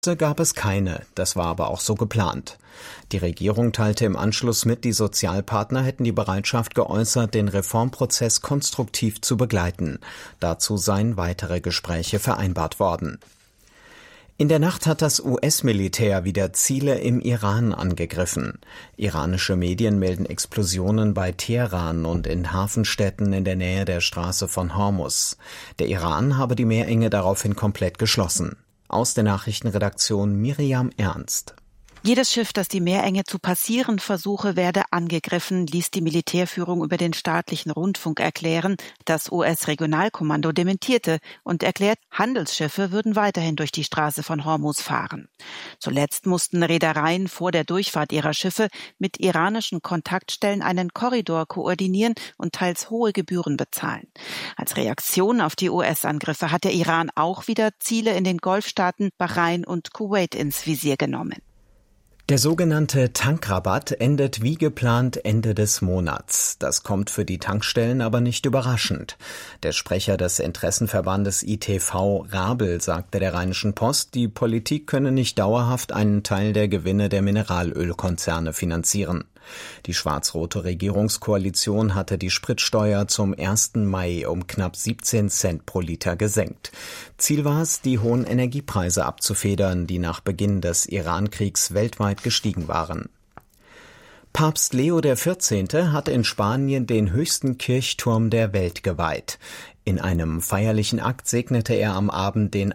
gab es keine, das war aber auch so geplant. Die Regierung teilte im Anschluss mit, die Sozialpartner hätten die Bereitschaft geäußert, den Reformprozess konstruktiv zu begleiten. Dazu seien weitere Gespräche vereinbart worden. In der Nacht hat das US-Militär wieder Ziele im Iran angegriffen. Iranische Medien melden Explosionen bei Teheran und in Hafenstädten in der Nähe der Straße von Hormuz. Der Iran habe die Meerenge daraufhin komplett geschlossen. Aus der Nachrichtenredaktion Miriam Ernst. Jedes Schiff, das die Meerenge zu passieren versuche, werde angegriffen, ließ die Militärführung über den staatlichen Rundfunk erklären. Das US-Regionalkommando dementierte und erklärt, Handelsschiffe würden weiterhin durch die Straße von Hormuz fahren. Zuletzt mussten Reedereien vor der Durchfahrt ihrer Schiffe mit iranischen Kontaktstellen einen Korridor koordinieren und teils hohe Gebühren bezahlen. Als Reaktion auf die US-Angriffe hat der Iran auch wieder Ziele in den Golfstaaten Bahrain und Kuwait ins Visier genommen. Der sogenannte Tankrabatt endet wie geplant Ende des Monats. Das kommt für die Tankstellen aber nicht überraschend. Der Sprecher des Interessenverbandes ITV, Rabel, sagte der Rheinischen Post, die Politik könne nicht dauerhaft einen Teil der Gewinne der Mineralölkonzerne finanzieren. Die schwarz-rote Regierungskoalition hatte die Spritsteuer zum 1. Mai um knapp 17 Cent pro Liter gesenkt. Ziel war es, die hohen Energiepreise abzufedern, die nach Beginn des Iran-Kriegs weltweit gestiegen waren. Papst Leo XIV. Hat in Spanien den höchsten Kirchturm der Welt geweiht. In einem feierlichen Akt segnete er am Abend den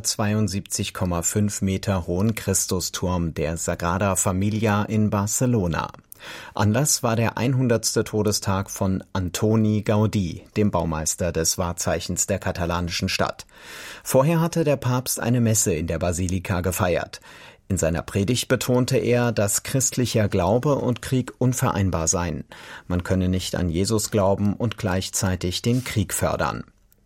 172,5 Meter hohen Christusturm der Sagrada Familia in Barcelona. Anlass war der 100. Todestag von Antoni Gaudí, dem Baumeister des Wahrzeichens der katalanischen Stadt. Vorher hatte der Papst eine Messe in der Basilika gefeiert. In seiner Predigt betonte er, dass christlicher Glaube und Krieg unvereinbar seien. Man könne nicht an Jesus glauben und gleichzeitig den Krieg fördern.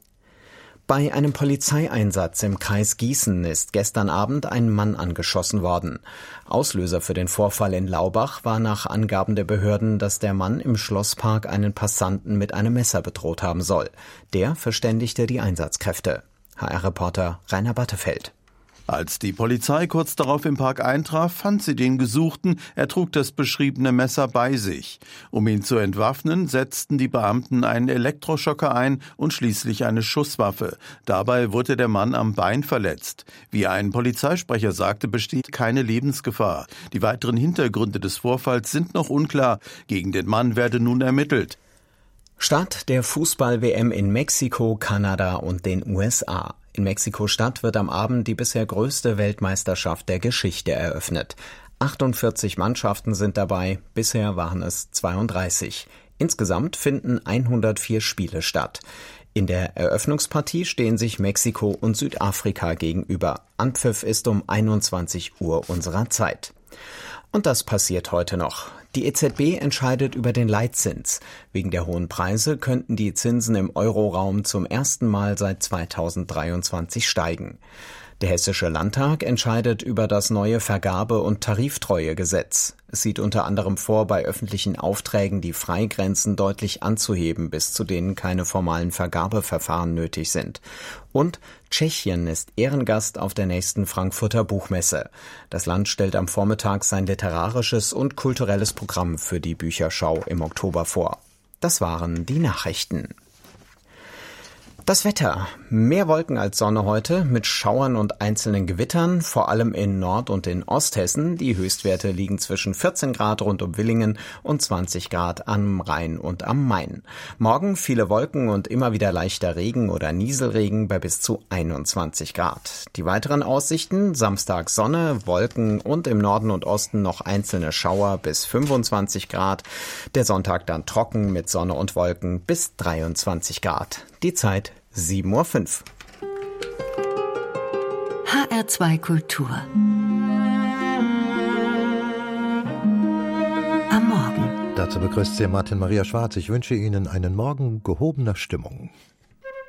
Bei einem Polizeieinsatz im Kreis Gießen ist gestern Abend ein Mann angeschossen worden. Auslöser für den Vorfall in Laubach war nach Angaben der Behörden, dass der Mann im Schlosspark einen Passanten mit einem Messer bedroht haben soll. Der verständigte die Einsatzkräfte. HR-Reporter Rainer Battefeld. Als die Polizei kurz darauf im Park eintraf, fand sie den Gesuchten. Er trug das beschriebene Messer bei sich. Um ihn zu entwaffnen, setzten die Beamten einen Elektroschocker ein und schließlich eine Schusswaffe. Dabei wurde der Mann am Bein verletzt. Wie ein Polizeisprecher sagte, besteht keine Lebensgefahr. Die weiteren Hintergründe des Vorfalls sind noch unklar. Gegen den Mann werde nun ermittelt. Start der Fußball-WM in Mexiko, Kanada und den USA. In Mexiko-Stadt wird am Abend die bisher größte Weltmeisterschaft der Geschichte eröffnet. 48 Mannschaften sind dabei, bisher waren es 32. Insgesamt finden 104 Spiele statt. In der Eröffnungspartie stehen sich Mexiko und Südafrika gegenüber. Anpfiff ist um 21 Uhr unserer Zeit. Und das passiert heute noch. Die EZB entscheidet über den Leitzins. Wegen der hohen Preise könnten die Zinsen im Euroraum zum ersten Mal seit 2023 steigen. Der Hessische Landtag entscheidet über das neue Vergabe- und Tariftreuegesetz. Es sieht unter anderem vor, bei öffentlichen Aufträgen die Freigrenzen deutlich anzuheben, bis zu denen keine formalen Vergabeverfahren nötig sind. Und Tschechien ist Ehrengast auf der nächsten Frankfurter Buchmesse. Das Land stellt am Vormittag sein literarisches und kulturelles Programm für die Bücherschau im Oktober vor. Das waren die Nachrichten. Das Wetter. Mehr Wolken als Sonne heute mit Schauern und einzelnen Gewittern, vor allem in Nord- und in Osthessen. Die Höchstwerte liegen zwischen 14 Grad rund um Villingen und 20 Grad am Rhein und am Main. Morgen viele Wolken und immer wieder leichter Regen oder Nieselregen bei bis zu 21 Grad. Die weiteren Aussichten: Samstag Sonne, Wolken und im Norden und Osten noch einzelne Schauer bis 25 Grad. Der Sonntag dann trocken mit Sonne und Wolken bis 23 Grad. Die Zeit 7:05 Uhr. HR2 Kultur. Am Morgen. Dazu begrüßt Sie Martin Maria Schwarz. Ich wünsche Ihnen einen Morgen gehobener Stimmung.